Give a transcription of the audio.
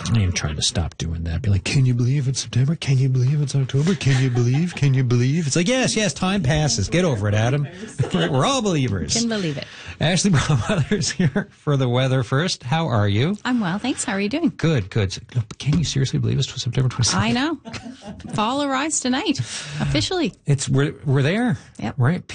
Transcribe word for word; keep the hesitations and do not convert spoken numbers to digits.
I am trying to stop doing that. Be like, can you believe it's September? Can you believe it's October? Can you believe? Can you believe? It's like, yes, yes, time passes. Get over it, Adam. We're, we're all believers. Can believe it. Ashley Bromweather is here for the weather first. How are you? I'm well, thanks. How are you doing? Good, good. Can you seriously believe it's September twenty-second? I know. Fall arrives tonight, officially. It's we're we're there. Yep. Right.